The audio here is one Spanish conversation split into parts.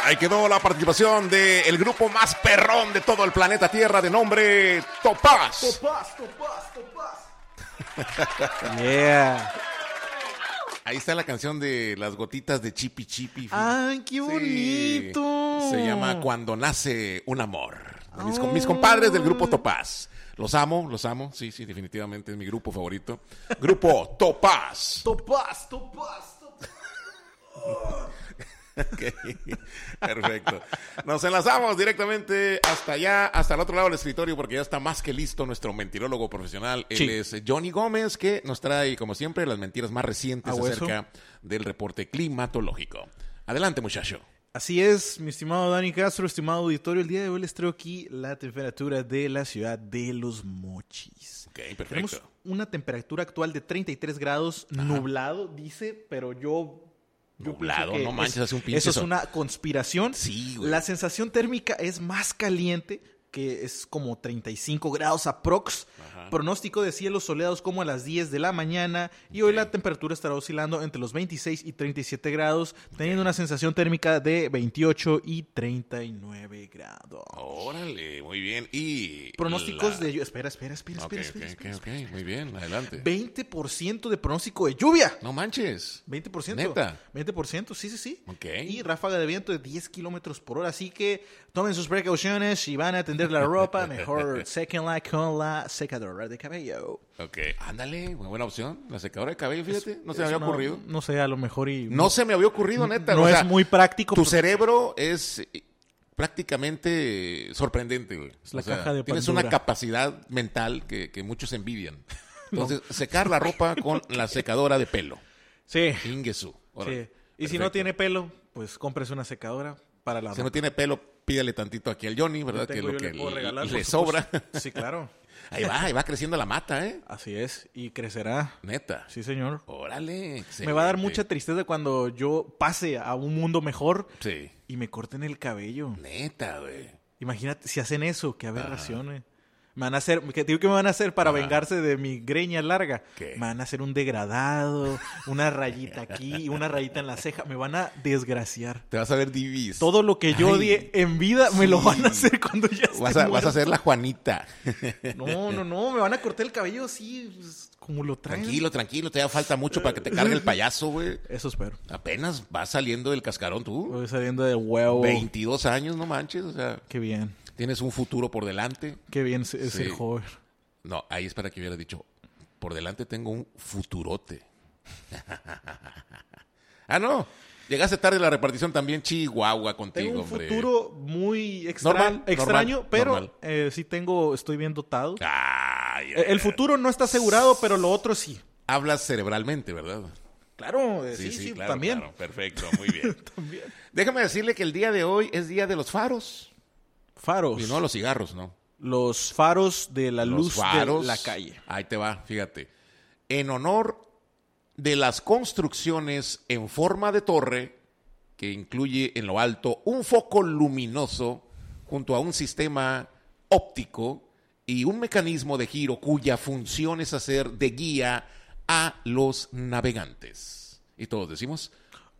Ahí quedó la participación del grupo más perrón de todo el planeta Tierra de nombre Topaz. Topaz. Yeah. Ahí está la canción de las gotitas de Chipi Chipi. ¡Ay, qué bonito! Sí. Se llama Cuando nace un amor. Mis compadres del grupo Topaz. Los amo. Sí, definitivamente es mi grupo favorito. Grupo Topaz. Topaz. Okay. Perfecto. Nos enlazamos directamente hasta allá, hasta el otro lado del escritorio, porque ya está más que listo nuestro mentirólogo profesional. Sí. Él es Johnny Gómez, que nos trae, como siempre, las mentiras más recientes acerca del reporte climatológico. Adelante, muchacho. Así es, mi estimado Dani Castro, estimado auditorio. El día de hoy les traigo aquí la temperatura de la ciudad de Los Mochis. Ok, perfecto. Tenemos una temperatura actual de 33 grados, nublado, dice, pero yo nublado, pienso que no manches, hace un pinche eso es sol. una conspiración. Sí, güey. La sensación térmica es más caliente, que es como 35 grados aprox. Ajá. Pronóstico de cielos soleados como a las 10 de la mañana. Y hoy la temperatura estará oscilando entre los 26 y 37 grados, teniendo una sensación térmica de 28 y 39 grados. Órale, muy bien. Y Pronósticos de lluvia. Espera. Ok, muy bien, adelante. 20% de pronóstico de lluvia. No manches. 20%. ¿Neta? 20%, sí. Ok. Y ráfaga de viento de 10 kilómetros por hora. Así que tomen sus precauciones y van a tender la ropa. Mejor séquenla con la secadora de cabello. Ok, ándale, buena opción. La secadora de cabello, fíjate, no se me había ocurrido. No sé, a lo mejor y... No se me había ocurrido, neta. No o sea, es muy práctico. Tu cerebro es prácticamente sorprendente, güey. Es la caja de tienes Pandora. una capacidad mental que muchos envidian. Entonces, secar la ropa con la secadora de pelo. Sí. Ingesu. Sí. Y si no tiene pelo, pues cómprese una secadora para la Si no ropa. tiene pelo, pídale tantito aquí al Johnny, ¿verdad? Yo Que es tengo, lo yo que le puedo regalar, le por sobra. supuesto. Sí, claro. Ahí va creciendo la mata, ¿eh? Así es. Y crecerá. Neta. Sí, señor. Órale. Me va a dar excelente. mucha tristeza cuando yo pase a un mundo mejor Sí. y me corten el cabello. Neta, güey. Imagínate, si hacen eso, qué aberración, Me van a hacer, ¿qué digo que me van a hacer para vengarse de mi greña larga? ¿Qué? Me van a hacer un degradado, una rayita aquí, una rayita en la ceja. Me van a desgraciar. Te vas a ver divis. Todo lo que yo Ay, odié en vida me lo sí. van a hacer cuando ya esté Vas a muerto. hacer la Juanita. No, me van a cortar el cabello así, pues, como lo traen. Tranquilo, te da falta mucho para que te cargue el payaso, güey. Eso espero. Apenas vas saliendo del cascarón tú. Voy saliendo de huevo. 22 años, no manches, o sea, Qué bien. tienes un futuro por delante. Qué bien es Sí. ser joven. No, ahí es para que hubieras dicho, por delante tengo un futurote. No, llegaste tarde a la repartición también, Chihuahua contigo, Tengo un hombre. futuro muy Normal, extraño, pero normal. sí estoy bien dotado. Ay, El futuro no está asegurado, pero lo otro sí. hablas cerebralmente, ¿verdad? Claro, sí, claro, también. claro. Perfecto, muy bien. También. Déjame decirle que el día de hoy es día de los faros. Faros. Y no los cigarros, ¿no? Los faros de la Los luz faros. de la calle. Ahí te va, fíjate. En honor de las construcciones en forma de torre, que incluye en lo alto un foco luminoso junto a un sistema óptico y un mecanismo de giro cuya función es hacer de guía a los navegantes. Y todos decimos,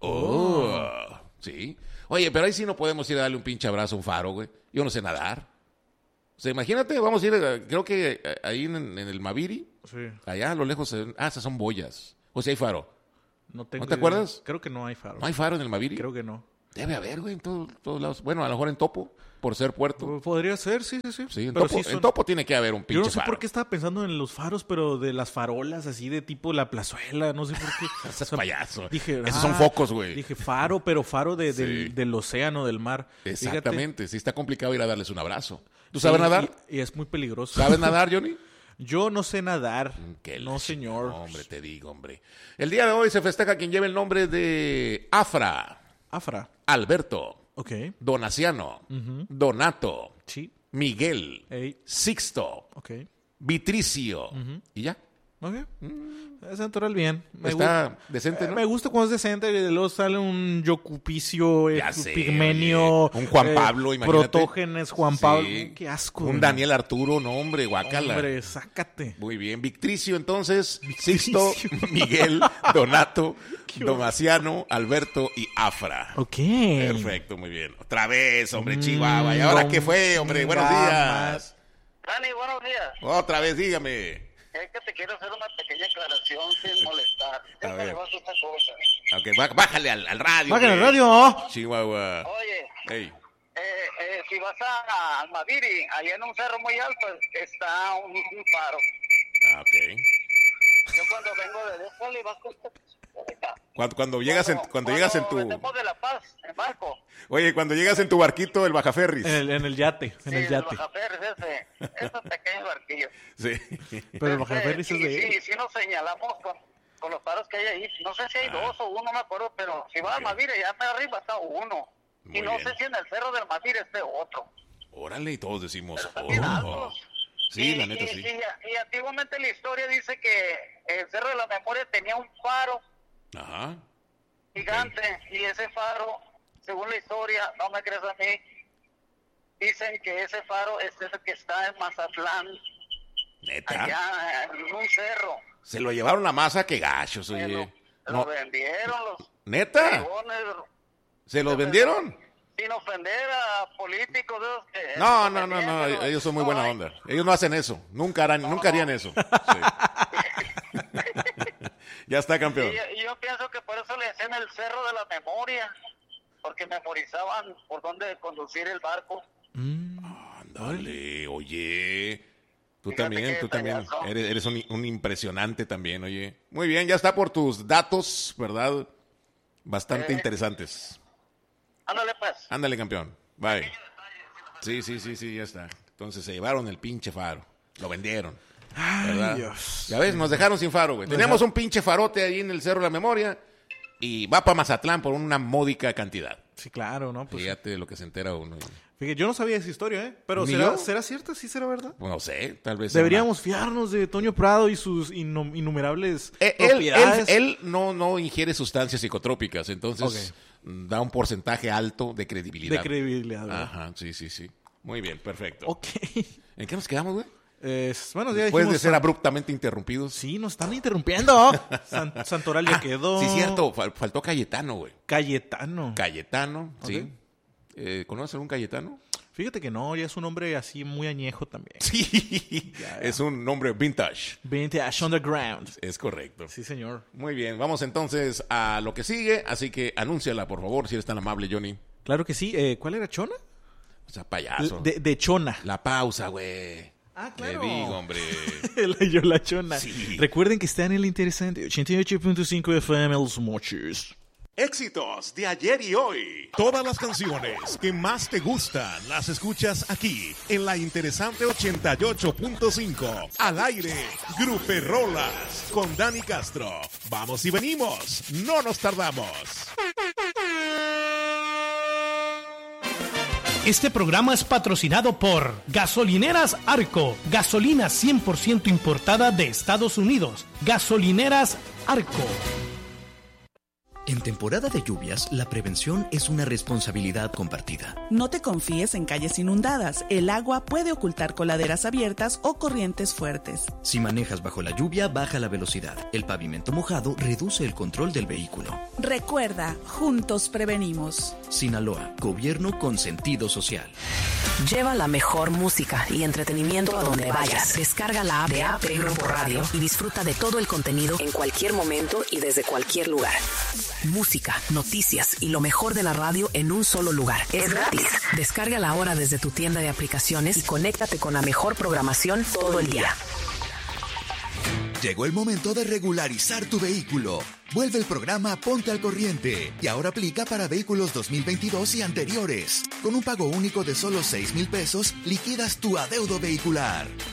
sí. Oye, pero ahí sí no podemos ir a darle un pinche abrazo a un faro, güey. Yo no sé nadar. O sea, imagínate, vamos a ir, creo que ahí en el Maviri, Sí. allá a lo lejos, esas son boyas. O sea, hay faro. No tengo ¿No te idea. acuerdas? Creo que no hay faro. ¿No hay faro en el Maviri? Creo que no. Debe haber, güey, en todos lados. Bueno, a lo mejor en Topo, por ser puerto. Podría ser, sí. Sí, en Pero Topo, sí son- en Topo tiene que haber un pinche Yo no sé faro. por qué estaba pensando en los faros, pero de las farolas así de tipo la plazuela, no sé por qué. Estás O sea, payaso. Dije, Esos son focos, güey. Dije faro, pero faro Sí. del océano, del mar. Fíjate. Exactamente. Sí, está complicado ir a darles un abrazo. ¿Tú Sí, sabes nadar? Y es muy peligroso. ¿Sabes nadar, Johnny? Yo no sé nadar. Que No, la señor. chingada, hombre, te digo, hombre. El día de hoy se festeja quien lleva el nombre de Afra, Afra. Alberto, Ok. Donaciano, Donato, Sí. Miguel, Ey. Sixto, Ok. Vitricio. ¿Y ya? Ok. Santoral bien. Está decente, ¿no? Me gusta cuando es decente. Luego sale un Yocupicio, Ya sé, Pigmenio. oye. Un Juan Pablo, imagínate. Protógenes, Juan Pablo. Sí. Qué asco. Un Daniel Arturo, no, hombre, guácala. Hombre, sácate. Muy bien. Victricio, entonces. Sixto, Miguel, Donato, Domaciano, Alberto y Afra. Ok. Perfecto, muy bien. Otra vez, hombre, Chihuahua. ¿Y ahora qué fue, hombre? Buenos días. Dani, buenos días. Otra vez, dígame. Es que te quiero hacer una pequeña aclaración sin molestar. A ver. Déjame vas esta cosa. Ok, bájale al radio. Bájale al hombre. radio. Chihuahua. Oye, Ey. si vas a Almaviri, allá en un cerro muy alto está un faro. Ah, ok. Yo cuando vengo de Déjale vas con Cuando llegas en tu... Venimos de La Paz, en barco. Oye, cuando llegas en tu barquito, el Bajaferris. En el yate. En el yate. Bajaferris esos pequeños barquillos. Sí. Pero el Bajaferris es de él. Sí, nos señalamos con los faros que hay ahí. No sé si hay dos o uno, no me acuerdo, pero si vas a Almaviri, allá arriba está uno. Muy y no bien. sé si en el cerro del Almaviri esté otro. Órale, y todos decimos... Están bien oh. altos. Sí, la neta, sí. Y antiguamente la historia dice que el Cerro de la Memoria tenía un faro Ajá. gigante, y ese faro, según la historia, no me crees a mí, dicen que ese faro es el que está en Mazatlán, Neta. allá en un cerro. Se lo llevaron la masa, qué gachos, oye. Lo No. vendieron los ¿Neta? pegones, ¿Se los vendieron? sin ofender a políticos de los que... No, los vendían, pero ellos son muy buena hay- onda. Ellos no hacen eso. Nunca harían eso. Sí. Ya está, campeón. Y yo pienso que por eso le decían el Cerro de la Memoria, porque memorizaban por dónde conducir el barco. Ándale, oye. Tú Fíjate también, qué tú también. detallazo. Eres un impresionante también, oye. Muy bien, ya está por tus datos, ¿verdad? Bastante interesantes. Ándale pues. Ándale, campeón. Bye. Sí, ya está. Entonces se llevaron el pinche faro. Lo vendieron. ¿Verdad? Dios. Ya ves, nos dejaron sin faro, güey. Tenemos un pinche farote ahí en el Cerro de la Memoria y va para Mazatlán por una módica cantidad. Sí, claro, ¿no? Pues, Fíjate lo que se entera uno. fíjate, yo no sabía esa historia, ¿eh? Pero Ni ¿será, yo. ¿será cierta? ¿Sí será verdad? Pues no sé, tal vez. sea Deberíamos fiarnos de Toño Prado y sus innumerables una- propiedades. Él no ingiere sustancias psicotrópicas, entonces da un porcentaje alto de credibilidad. De credibilidad, ¿verdad? Ajá, sí. Muy bien, perfecto. Ok. ¿En qué nos quedamos, güey? Bueno, ya Después dijimos... de ser abruptamente interrumpidos. Sí, nos están interrumpiendo. Santoral ya quedó. Sí, cierto. Faltó Cayetano, güey. Cayetano. Cayetano, Ok. sí. ¿Conoces algún Cayetano? Fíjate que no, ya es un hombre así muy añejo también. Sí. Es un nombre vintage. Vintage Underground. Es correcto. Sí, señor. Muy bien, vamos entonces a lo que sigue. Así que anúnciala, por favor, si eres tan amable, Johnny. Claro que sí. ¿Cuál era Chona? O sea, payaso. De Chona. La pausa, güey. Ah, claro. Le digo, hombre. La Chona. Sí. Recuerden que está en el interesante 88.5 FM Los Mochis. Éxitos de ayer y hoy. Todas las canciones que más te gustan las escuchas aquí en la interesante 88.5. Al aire, Gruperrolas con Dani Castro. Vamos y venimos. No nos tardamos. Este programa es patrocinado por Gasolineras Arco, gasolina 100% importada de Estados Unidos. Gasolineras Arco. En temporada de lluvias, la prevención es una responsabilidad compartida. No te confíes en calles inundadas. El agua puede ocultar coladeras abiertas o corrientes fuertes. Si manejas bajo la lluvia, baja la velocidad. El pavimento mojado reduce el control del vehículo. Recuerda, juntos prevenimos. Sinaloa, gobierno con sentido social. Lleva la mejor música y entretenimiento a donde vayas. Descarga la app de AP Grupo Radio y disfruta de todo el contenido en cualquier momento y desde cualquier lugar. Música, noticias y lo mejor de la radio en un solo lugar. Es gratis. Descárgala ahora desde tu tienda de aplicaciones y conéctate con la mejor programación todo el día. Llegó el momento de regularizar tu vehículo. Vuelve el programa Ponte al Corriente y ahora aplica para vehículos 2022 y anteriores. Con un pago único de solo 6,000 pesos, liquidas tu adeudo vehicular.